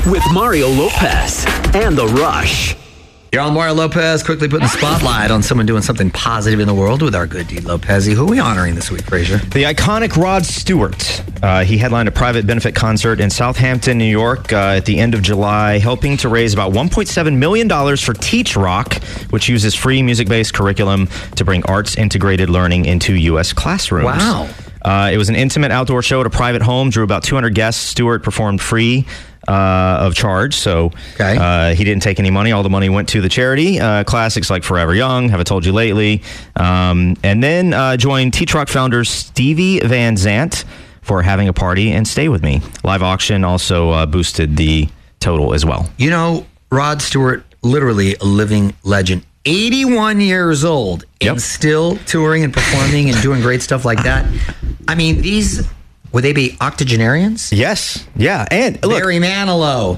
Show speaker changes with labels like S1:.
S1: with Mario Lopez and The Rush.
S2: You're on Mario Lopez, quickly putting the spotlight on someone doing something positive in the world with our good deed Lopez. Who are we honoring this week, Frazier?
S3: The iconic Rod Stewart. He headlined a private benefit concert in Southampton, New York at the end of July, helping to raise about $1.7 million for Teach Rock, which uses free music-based curriculum to bring arts-integrated learning into U.S. classrooms.
S2: Wow.
S3: It was an intimate outdoor show at a private home, drew about 200 guests. Stewart performed free of charge, so he didn't take any money. All the money went to the charity. Classics like Forever Young, Have I Told You Lately, and then joined Teach Rock founder Stevie Van Zandt for Having a Party and Stay With Me. Live auction also boosted the total as well.
S2: You know, Rod Stewart, literally a living legend. 81 years old and still touring and performing and doing great stuff like that. I mean, would they be octogenarians?
S3: Yes. Yeah. And look,
S2: Barry Manilow.